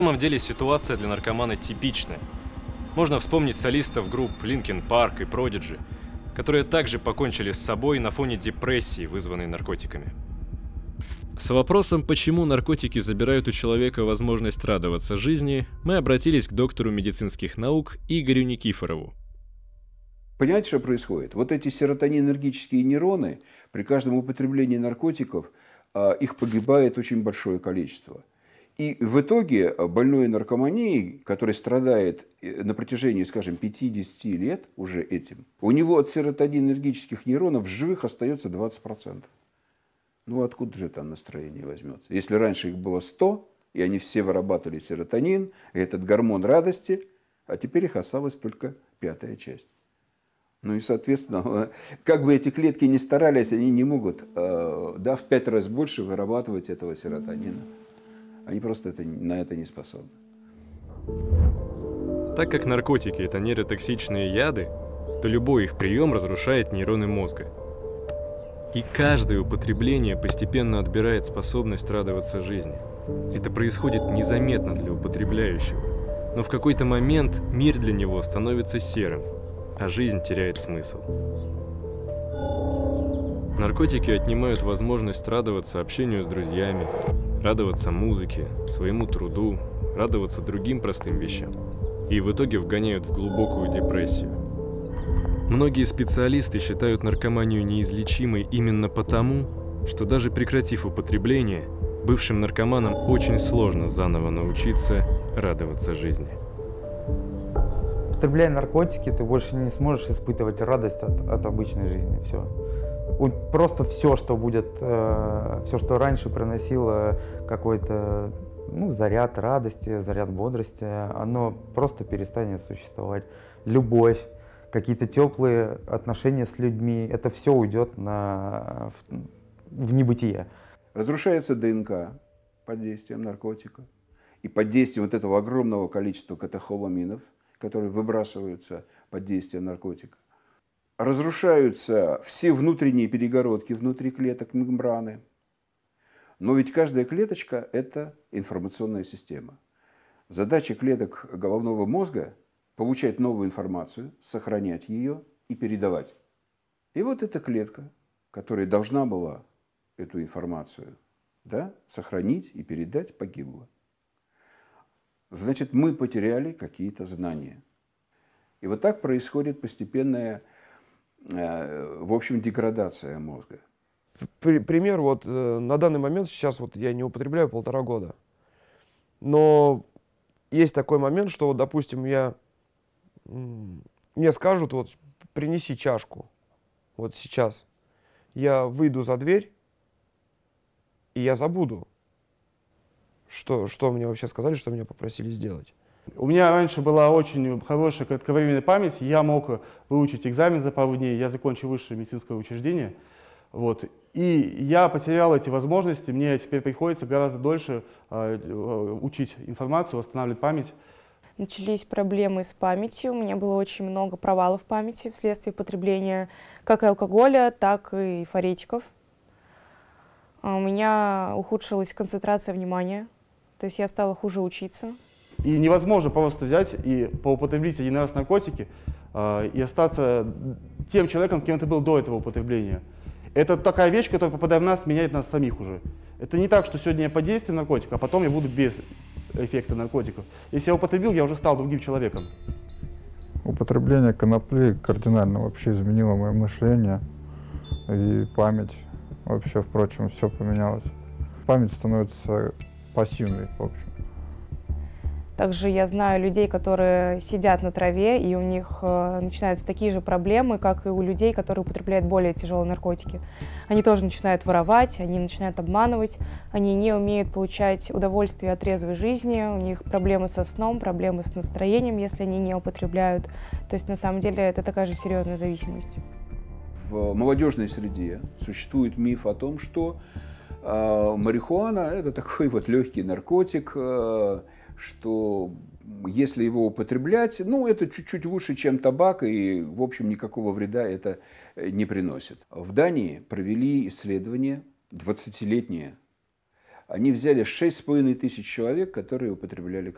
На самом деле ситуация для наркомана типичная. Можно вспомнить солистов групп Linkin Park и Prodigy, которые также покончили с собой на фоне депрессии, вызванной наркотиками. С вопросом, почему наркотики забирают у человека возможность радоваться жизни, мы обратились к доктору медицинских наук Игорю Никифорову. Понимаете, что происходит? Вот эти серотонинергические нейроны, при каждом употреблении наркотиков, их погибает очень большое количество. И в итоге больной наркоманией, который страдает на протяжении, скажем, 50 лет уже этим, у него от серотонинергических нейронов в живых остается 20%. Ну откуда же там настроение возьмется? Если раньше их было 100, и они все вырабатывали серотонин, этот гормон радости, а теперь их осталась только 1/5 часть. Ну и, соответственно, как бы эти клетки ни старались, они не могут, в 5 раз больше вырабатывать этого серотонина. Они просто на это не способны. Так как наркотики – это нейротоксичные яды, то любой их прием разрушает нейроны мозга. И каждое употребление постепенно отбирает способность радоваться жизни. Это происходит незаметно для употребляющего, но в какой-то момент мир для него становится серым, а жизнь теряет смысл. Наркотики отнимают возможность радоваться общению с друзьями, радоваться музыке, своему труду, радоваться другим простым вещам. И в итоге вгоняют в глубокую депрессию. Многие специалисты считают наркоманию неизлечимой именно потому, что даже прекратив употребление, бывшим наркоманам очень сложно заново научиться радоваться жизни. Употребляя наркотики, ты больше не сможешь испытывать радость от обычной жизни. Все. Просто все, что будет, все, что раньше приносило какой-то заряд радости, заряд бодрости, оно просто перестанет существовать. Любовь, какие-то теплые отношения с людьми, это все уйдет в небытие. Разрушается ДНК под действием наркотика и под действием вот этого огромного количества катехоламинов, которые выбрасываются под действием наркотика. Разрушаются все внутренние перегородки внутри клеток, мембраны. Но ведь каждая клеточка – это информационная система. Задача клеток головного мозга – получать новую информацию, сохранять ее и передавать. И вот эта клетка, которая должна была эту информацию сохранить и передать, погибла. Значит, мы потеряли какие-то знания. И вот так происходит постепенная, в общем, деградация мозга. Пример, на данный момент, сейчас я не употребляю 1,5 года. Но есть такой момент, что, допустим, мне скажут, принеси чашку, сейчас. Я выйду за дверь, и я забуду, что мне вообще сказали, что меня попросили сделать. У меня раньше была очень хорошая кратковременная память, я мог выучить экзамен за пару дней, я закончил высшее медицинское учреждение. И я потерял эти возможности, мне теперь приходится гораздо дольше учить информацию, восстанавливать память. Начались проблемы с памятью, у меня было очень много провалов в памяти вследствие потребления как алкоголя, так и эйфоретиков. У меня ухудшилась концентрация внимания, то есть я стала хуже учиться. И невозможно просто взять и поупотребить один раз наркотики и остаться тем человеком, кем ты был до этого употребления. Это такая вещь, которая, попадая в нас, меняет нас самих уже. Это не так, что сегодня я под действием наркотика, а потом я буду без эффекта наркотиков. Если я употребил, я уже стал другим человеком. Употребление конопли кардинально вообще изменило мое мышление и память. Вообще, впрочем, все поменялось. Память становится пассивной, в общем. Также я знаю людей, которые сидят на траве, и у них начинаются такие же проблемы, как и у людей, которые употребляют более тяжелые наркотики. Они тоже начинают воровать, они начинают обманывать, они не умеют получать удовольствие от трезвой жизни, у них проблемы со сном, проблемы с настроением, если они не употребляют. То есть на самом деле это такая же серьезная зависимость. В молодежной среде существует миф о том, что марихуана – это такой легкий наркотик, что если его употреблять, это чуть-чуть лучше, чем табак, и, в общем, никакого вреда это не приносит. В Дании провели исследование 20-летнее. Они взяли 6,5 тысяч человек, которые употребляли